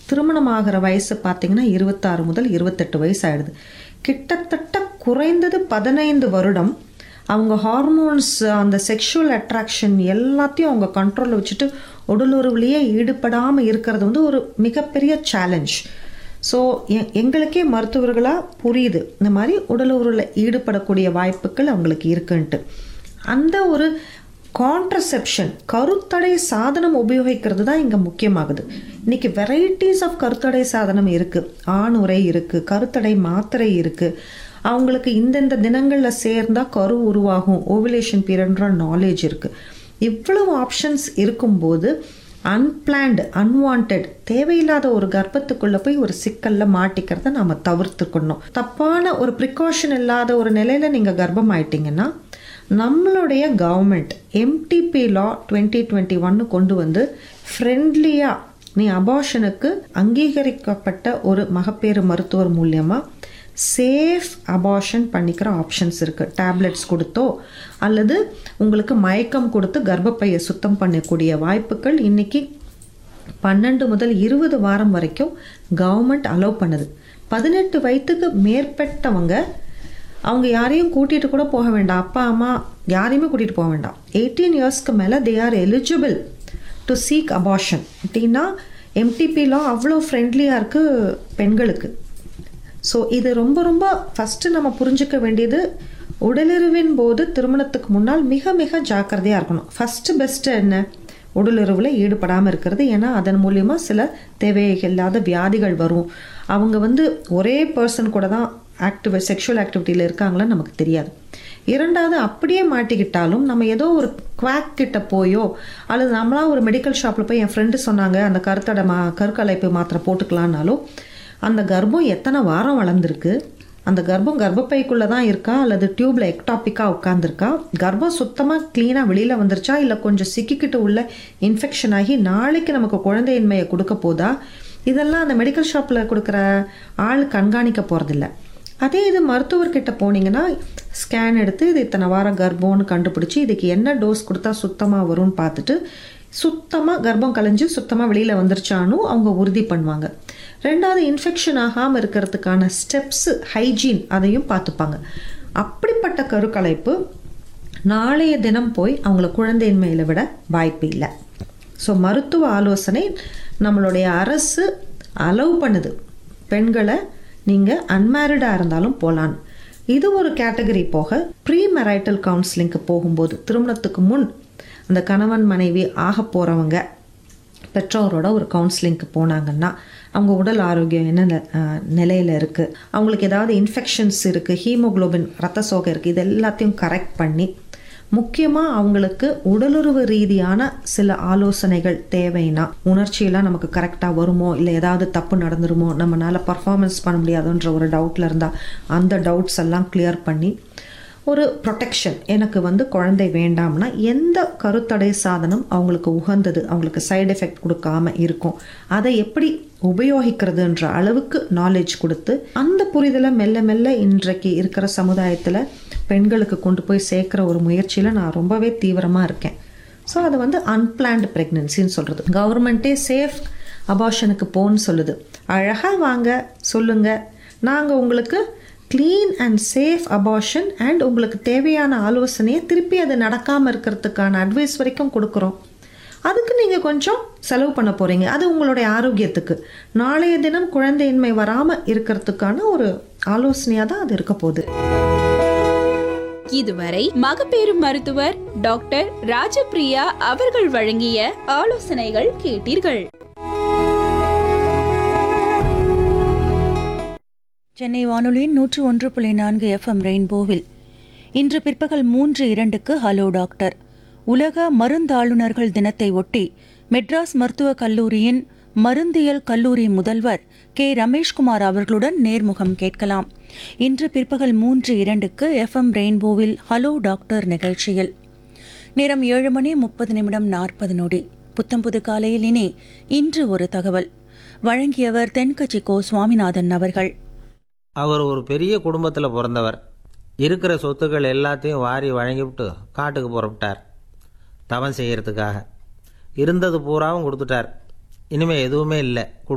திருமணமாகிற வயசு பார்த்திங்கன்னா 26 முதல் 28 வயசு ஆகிடுது. கிட்டத்தட்ட குறைந்தது 15 வருடம் அவங்க ஹார்மோன்ஸ், அந்த செக்ஷுவல் அட்ராக்ஷன் எல்லாத்தையும் அவங்க கண்ட்ரோலில் வச்சுட்டு உடலுறவுலேயே ஈடுபடாமல் இருக்கிறது ஒரு மிகப்பெரிய சேலஞ்ச். ஸோ எங்களுக்கே மருத்துவர்களாக புரியுது இந்த மாதிரி உடலுறவில் ஈடுபடக்கூடிய வாய்ப்புகள் அவங்களுக்கு இருக்குன்ட்டு. அந்த ஒரு கான்ட்ரசெப்ஷன், கருத்தடை சாதனம் உபயோகிக்கிறது தான் இங்கே முக்கியமாகுது. இன்றைக்கி வெரைட்டிஸ் ஆஃப் கருத்தடை சாதனம் இருக்குது. ஆண் உறை இருக்குது, கருத்தடை மாத்திரை இருக்குது. அவங்களுக்கு இந்தந்த தினங்களில் சேர்ந்தால் கரு உருவாகும், ஓவுலேஷன் பீரியட்ன்ற நாலேஜ் இருக்குது. இவ்வளவு ஆப்ஷன்ஸ் இருக்கும்போது அன்பிளான்டு, அன்வான்ட், தேவையில்லாத ஒரு கர்ப்பத்துக்குள்ளே போய் ஒரு சிக்கலில் மாட்டிக்கிறத நாம் தவிர்த்துக்கணும். தப்பான ஒரு ப்ரிகாஷன் இல்லாத ஒரு நிலையில் நீங்கள் கர்ப்பம் ஆயிட்டீங்கன்னா நம்மளுடைய கவர்மெண்ட் எம்டிபி லா 2021 கொண்டு வந்து ஃப்ரெண்ட்லியாக நீ அபார்ஷனுக்கு அங்கீகரிக்கப்பட்ட ஒரு மகப்பேறு மருத்துவர் மூலியமாக சேஃப் அபார்ஷன் பண்ணிக்கிற ஆப்ஷன்ஸ் இருக்குது. டேப்லெட்ஸ் கொடுத்தோ அல்லது உங்களுக்கு மயக்கம் கொடுத்து கர்ப்பப்பையை சுத்தம் பண்ணக்கூடிய வாய்ப்புகள் இன்றைக்கி 12 முதல் 20 வாரம் வரைக்கும் கவர்மெண்ட் அலோவ் பண்ணுது. 18 வயதுக்கு மேற்பட்டவங்க அவங்க யாரையும் கூட்டிகிட்டு கூட போக வேண்டாம், அப்பா அம்மா யாரையுமே கூட்டிகிட்டு போக வேண்டாம். 18 இயர்ஸ்க்கு மேலே they are eligible to seek abortion. அப்படின்னா எம்டிபிலாம் அவ்வளோ ஃப்ரெண்ட்லியாக இருக்குது பெண்களுக்கு. ஸோ இது ரொம்ப ரொம்ப ஃபஸ்ட்டு நம்ம புரிஞ்சுக்க வேண்டியது, உடலுறவின் போது திருமணத்துக்கு முன்னால் மிக மிக ஜாக்கிரதையாக இருக்கணும். ஃபஸ்ட்டு பெஸ்ட்டு என்ன, உடலுறவில் ஈடுபடாமல் இருக்கிறது. ஏன்னா அதன் மூலிமா சில தேவையில்லாத வியாதிகள் வரும். அவங்க ஒரே பர்சன் கூட தான் செக்ஷுவல் ஆக்டிவிட்டியில் இருக்காங்களான்னு நமக்கு தெரியாது. இரண்டாவது, அப்படியே மாட்டிக்கிட்டாலும் நம்ம ஏதோ ஒரு குவாக் கிட்ட போயோ அல்லது நம்மளாம் ஒரு மெடிக்கல் ஷாப்பில் போய் என் ஃப்ரெண்டு சொன்னாங்க அந்த கருக்கலைப்பு மாத்திரை போட்டுக்கலான்னாலும் அந்த கர்ப்பம் எத்தனை வாரம் வளர்ந்துருக்கு, அந்த கர்ப்பம் கர்ப்பப்பைக்குள்ளே தான் இருக்கா அல்லது டியூப்பில் எக்டாப்பிக்காக உட்காந்துருக்கா, கர்ப்பம் சுத்தமாக க்ளீனாக வெளியில் வந்துருச்சா இல்லை கொஞ்சம் சிக்கிக்கிட்டு உள்ள இன்ஃபெக்ஷன் ஆகி நாளைக்கு நமக்கு குழந்தையின்மையை கொடுக்க போதா, இதெல்லாம் அந்த மெடிக்கல் ஷாப்பில் கொடுக்குற ஆள் கண்காணிக்க போகிறதில்ல. அதே இது மருத்துவர்கிட்ட போனீங்கன்னா ஸ்கேன் எடுத்து இது இத்தனை வாரம் கர்ப்பம்னு கண்டுபிடிச்சி இதுக்கு என்ன டோஸ் கொடுத்தா சுத்தமாக வரும்னு பார்த்துட்டு சுத்தமாக கர்ப்பம் கலைஞ்சு சுத்தமாக வெளியில் வந்துருச்சானு அவங்க உறுதி பண்ணுவாங்க. ரெண்டாவது, இன்ஃபெக்ஷன் ஆகாமல் இருக்கிறதுக்கான ஸ்டெப்ஸு, ஹைஜீன், அதையும் பார்த்துப்பாங்க. அப்படிப்பட்ட கருக்கலைப்பு நாளைய தினம் போய் அவங்கள குழந்தையின்மையில் விட வாய்ப்பு இல்லை. ஸோ மருத்துவ ஆலோசனை நம்மளுடைய அரசு அலோவ் பண்ணுது, பெண்களை நீங்கள் அன்மேரிடாக இருந்தாலும் போகலான்னு. இது ஒரு கேட்டகரி போக ப்ரீ மேரைட்டல் கவுன்சிலிங்க்கு போகும்போது திருமணத்துக்கு முன் அந்த கணவன் மனைவி ஆக போகிறவங்க பெற்றோரோட ஒரு கவுன்சிலிங்க்கு போனாங்கன்னா அவங்க உடல் ஆரோக்கியம் என்ன நிலையில் இருக்குது, அவங்களுக்கு ஏதாவது இன்ஃபெக்ஷன்ஸ் இருக்குது, ஹீமோக்ளோபின் ரத்த சோகை இருக்குது, இது எல்லாத்தையும் கரெக்ட் பண்ணி முக்கியமாக அவங்களுக்கு உடலுறவு ரீதியான சில ஆலோசனைகள் தேவைன்னா, உணர்ச்சியெல்லாம் நமக்கு கரெக்டாக வருமோ இல்லை ஏதாவது தப்பு நடந்துருமோ, நம்மளால் பர்ஃபார்மன்ஸ் பண்ண முடியாதுன்ற ஒரு டவுட்டில் இருந்தால் அந்த டவுட்ஸ் எல்லாம் கிளியர் பண்ணி ஒரு ப்ரொடெக்ஷன், எனக்கு குழந்தை வேண்டாம்னா எந்த கருத்தடை சாதனம் அவங்களுக்கு உகந்தது, அவங்களுக்கு சைடு எஃபெக்ட் கொடுக்காம இருக்கும், அதை எப்படி உபயோகிக்கிறதுன்ற அளவுக்கு நாலேஜ் கொடுத்து அந்த புரிதலை மெல்ல மெல்ல இன்றைக்கு இருக்கிற சமுதாயத்தில் பெண்களுக்கு கொண்டு போய் சேர்க்குற ஒரு முயற்சியில் நான் ரொம்பவே தீவிரமாக இருக்கேன். ஸோ அது அன்பிளான்டு ப்ரெக்னென்சின்னு சொல்கிறது. கவர்மெண்ட்டே சேஃப் அபார்ஷனுக்கு போன்னு சொல்லுது. அழகாக வாங்க சொல்லுங்கள், நாங்கள் உங்களுக்கு clean and safe abortion and உங்களுக்கு தேவையான ஆலோசனையை திருப்பி அது நடக்காமல் இருக்கிறதுக்கான அட்வைஸ் வரைக்கும் கொடுக்குறோம். அதுக்கு நீங்கள் கொஞ்சம் செலவு பண்ண போகிறீங்க, அது உங்களுடைய ஆரோக்கியத்துக்கு, நாளைய தினம் குழந்தையின்மை வராமல் இருக்கிறதுக்கான ஒரு ஆலோசனையாக தான் அது இருக்க போகுது. இதுவரை மகப்பேறு மருத்துவர் டாக்டர் ராஜபிரியா அவர்கள் வழங்கிய ஆலோசனைகள் கேட்டீர்கள். சென்னை வானொலியின் 101.4 FM ரெயின்போவில் இன்று பிற்பகல் 3:02 ஹலோ டாக்டர், உலக மருந்தாளுநர்கள் தினத்தை ஒட்டி மெட்ராஸ் மருத்துவக் கல்லூரியின் மருந்தியல் கல்லூரி முதல்வர் கே ரமேஷ்குமார் அவர்களுடன் நேர்முகம் கேட்கலாம். இன்று பிற்பகல் 3:02 FM ரெயின்போவில் ஹலோ டாக்டர் நிகழ்ச்சியில். நேரம் 7:30 புத்தம்புது காலையில் இனி இன்று ஒரு தகவல் வழங்கியவர் தென்கட்சி கோ சுவாமிநாதன் அவர்கள். அவர் ஒரு பெரிய குடும்பத்தில் பிறந்தவர். இருக்கிற சொத்துக்கள் எல்லாத்தையும் வாரி வழங்கிவிட்டு காட்டுக்கு புறப்பட்டார் தவம் செய்கிறதுக்காக. இருந்தது பூராவும் கொடுத்துட்டார். இனிமேல் எதுவுமே இல்லை.